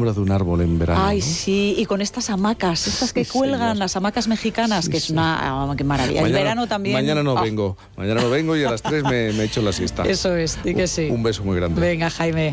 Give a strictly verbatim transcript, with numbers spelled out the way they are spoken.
sombra de un árbol en verano. Ay, ¿no? sí, y con estas hamacas, estas que Sí, cuelgan, señor. las hamacas mexicanas, Sí, que es sí. una oh, qué maravilla. Mañana, el verano también. Mañana no Oh, vengo, mañana no vengo y a las tres me, me echo la siesta. Eso es, di que sí. Un beso muy grande. Venga, Jaime.